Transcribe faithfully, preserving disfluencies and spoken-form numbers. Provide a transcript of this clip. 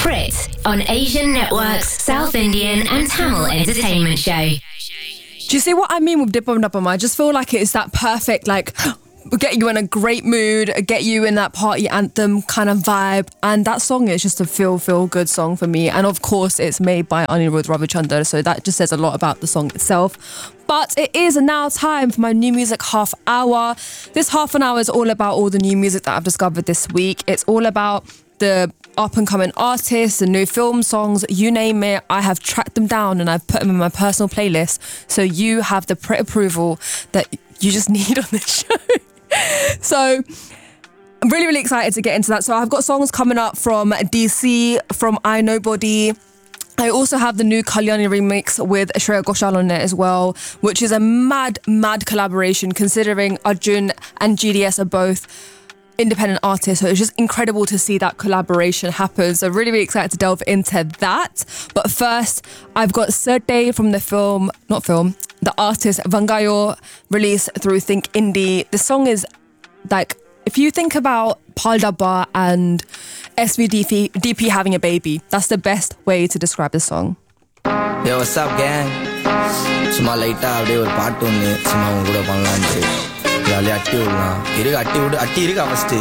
Frit on Asian Network's South Indian and Tamil entertainment show. Do you see what I mean with Dippam Dappam? I just feel like it's that perfect, like, get you in a great mood, get you in that party anthem kind of vibe. And that song is just a feel, feel good song for me. And of course, it's made by Anirudh Ravichandran, so that just says a lot about the song itself. But it is now time for my new music half hour. This half an hour is all about all the new music that I've discovered this week. It's all about the up-and-coming artists and new film songs, you name it. I have tracked them down and I've put them in my personal playlist, so you have the pre-approval that you just need on this show. So I'm really, really excited to get into that. So I've got songs coming up from D C, from I Nobody. I also have the new Kalyani remix with Shreya Ghoshal on it as well, which is a mad, mad collaboration considering Arjun and G D S are both independent artists, so it's just incredible to see that collaboration happen. So really, really excited to delve into that. But first, I've got Serte from the film, not film, the artist Vangayo, released through Think Indie. The song is like, if you think about Pal Dabba and S V D P, D P having a baby, that's the best way to describe the song. Yo, what's up, gang? Suma later, they were part on it. Suma ungura panlanche. Jolly atti ulla. Irga atti udu atti irga first.